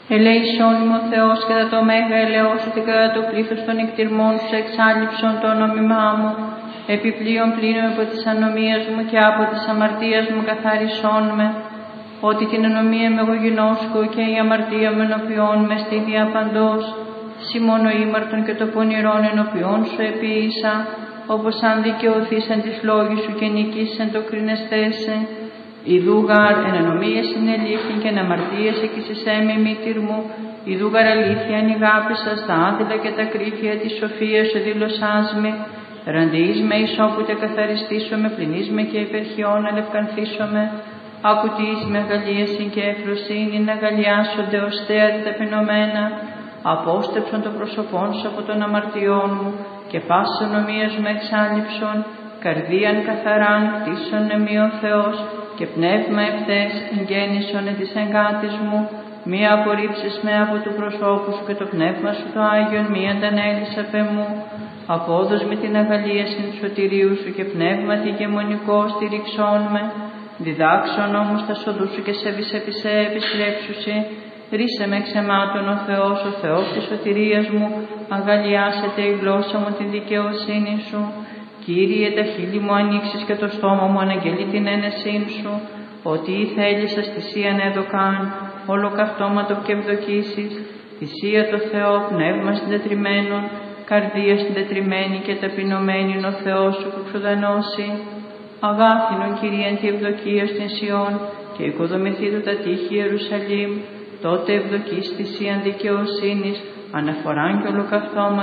Ελέησον ημί ο Θεός κατά το μέγα ελεός ότι κατά το πλήθος των εκτιρμών σου εξάλληψον το όνομά μου. Επιπλέον πλήνω από της ανομίας μου και από της αμαρτίας μου καθάρισόν με. Ότι την ανομία με εγώ γινώσκω και η αμαρτία μου ενωπιών με στη διαπαντός. Συ μόνο ήμαρτον και το πονηρόν ενωπιών σου επίησα, όπως αν δικαιωθείς εν της λόγης σου και νικήσεις εν το κρινεστέσαι. Ιδούγαρ εν ανομίες συνελήφθην και εν αμαρτίες εκείσισέ με μήτηρ μου. Ιδούγαρ αλήθεια εν ηγάπησα στα άδειλα και τα κρύφια της σοφίας σου δήλωσάς με. Ραντιείς με ισόπου τε καθαριστήσω με, πληνείς με και υπερχιών αλευκανθήσω με. Ακουτείς με αγαλίαση και ευφροσύνη να αγαλιάσονται ως θέατη ταπεινωμένα. Απόστεψον το πρόσωπόν σου από των αμαρτιών μου και πάσης ονομίας μου εξάλληψον. Καρδίαν καθαράν κτίσον εμεί ο Θεός και πνεύμα ευθές εγγέννησον εν της εγκάτης μου. Μη απορρίψεις με από του προσώπου σου και το πνεύμα σου το Άγιον μη αντανέλεις απ' εμού. Απόδος με την αγαλίαση του σωτηρίου σου και πνεύμα τη γεμονικό στηριξών με. Διδάξον όμως τα σοδού σου και σεβείς επί σε επιστρέψουσι. Ρίσε με εξαιμάτων ο Θεός της σωτηρίας μου. Αγαλιάσετε η γλώσσα μου την δικαιοσύνη σου. Κύριε, τα χείλη μου ανοίξεις και το στόμα μου αναγγελεί την ένεσήν σου. Ότι η θέλησας θυσίαν έδωκαν, ολοκαυτώματο και ευδοκίσεις. Θυσία το Θεό, πνεύμα συντετριμένων, καρδία συντετριμένη και ταπεινωμένη είναι ο Θεός σου που ξουδανώσει. Αγάπηνον Κυρίαν τη ευδοκία στην Σιών και οικοδομηθήτω τα τείχη Ιερουσαλήμ. Τότε ευδοκείς θυσίαν δικαιοσύνης, αναφοράν και ολοκαυτώματο